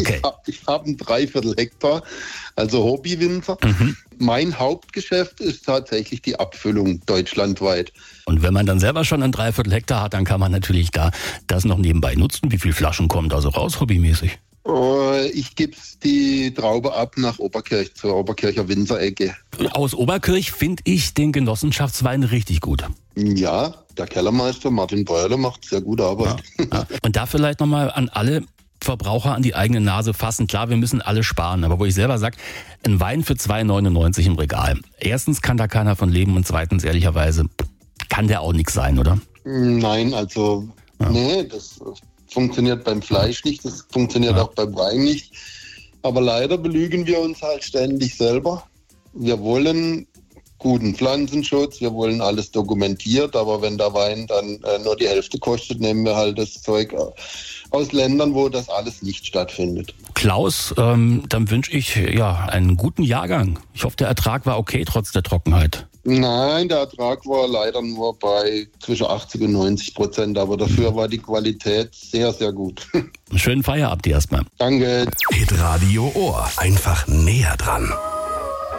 Okay. Ich hab einen 3/4 Hektar, also Hobbywinzer. Mein Hauptgeschäft ist tatsächlich die Abfüllung deutschlandweit. Und wenn man dann selber schon einen 3/4 Hektar hat, dann kann man natürlich da das noch nebenbei nutzen. Wie viele Flaschen kommen da so raus, hobbymäßig? Ich gebe die Traube ab nach Oberkirch, zur Oberkircher Winzerecke. Aus Oberkirch finde ich den Genossenschaftswein richtig gut. Ja, der Kellermeister Martin Beuerle macht sehr gute Arbeit. Ja. Und da vielleicht nochmal an alle Verbraucher an die eigene Nase fassen. Klar, wir müssen alle sparen, aber wo ich selber sage, ein Wein für 2,99 im Regal. Erstens kann da keiner von leben und zweitens, ehrlicherweise, kann der auch nichts sein, oder? Nein, also, nee, das funktioniert beim Fleisch nicht, das funktioniert auch beim Wein nicht. Aber leider belügen wir uns halt ständig selber. Wir wollen guten Pflanzenschutz, wir wollen alles dokumentiert, aber wenn der Wein dann nur die Hälfte kostet, nehmen wir halt das Zeug aus Ländern, wo das alles nicht stattfindet. Klaus, dann wünsche ich einen guten Jahrgang. Ich hoffe, der Ertrag war okay, trotz der Trockenheit. Nein, der Ertrag war leider nur bei zwischen 80% und 90%, aber dafür war die Qualität sehr, sehr gut. Schönen Feierabend dir erstmal. Danke. Hitradio Ohr. Einfach näher dran.